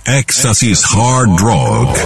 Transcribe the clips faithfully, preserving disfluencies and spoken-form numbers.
Éxtasis Hard Rock.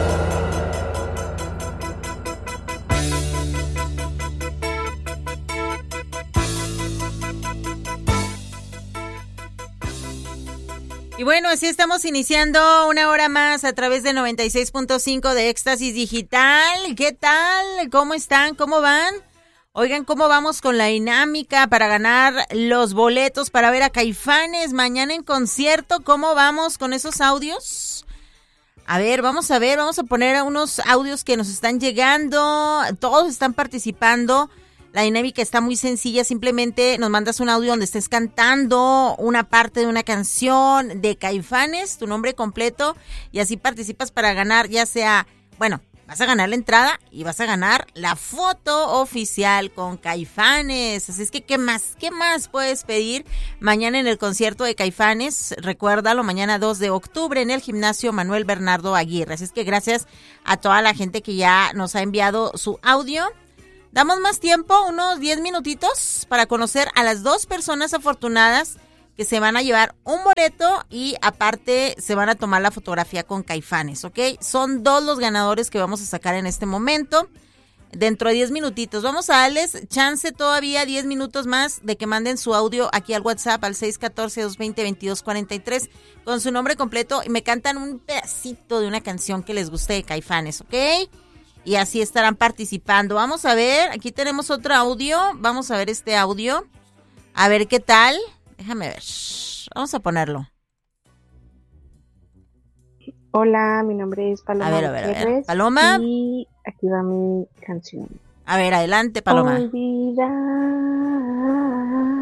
Y bueno, así estamos iniciando una hora más a través de noventa y seis punto cinco de Éxtasis Digital. ¿Qué tal? ¿Cómo están? ¿Cómo van? Oigan, ¿cómo vamos con la dinámica para ganar los boletos para ver a Caifanes mañana en concierto? ¿Cómo vamos con esos audios? A ver, vamos a ver, vamos a poner unos audios que nos están llegando. Todos están participando. La dinámica está muy sencilla, simplemente nos mandas un audio donde estés cantando una parte de una canción de Caifanes, tu nombre completo, y así participas para ganar, ya sea, bueno, vas a ganar la entrada y vas a ganar la foto oficial con Caifanes. Así es que, ¿qué más? ¿Qué más puedes pedir mañana en el concierto de Caifanes? Recuérdalo, mañana dos de octubre en el gimnasio Manuel Bernardo Aguirre. Así es que gracias a toda la gente que ya nos ha enviado su audio. Damos más tiempo, unos diez minutitos, para conocer a las dos personas afortunadas que se van a llevar un boleto y aparte se van a tomar la fotografía con Caifanes, ¿ok? Son dos los ganadores que vamos a sacar en este momento, dentro de diez minutitos. Vamos a darles chance todavía, diez minutos más, de que manden su audio aquí al WhatsApp al seis uno cuatro, dos dos cero, veintidós cuarenta y tres con su nombre completo y me cantan un pedacito de una canción que les guste de Caifanes, ¿ok? Y así estarán participando. Vamos a ver, aquí tenemos otro audio. Vamos a ver este audio. A ver qué tal. Déjame ver. Vamos a ponerlo. Hola, mi nombre es Paloma. A ver, a ver, a ver. Paloma. Y aquí va mi canción. A ver, adelante, Paloma. Olvidar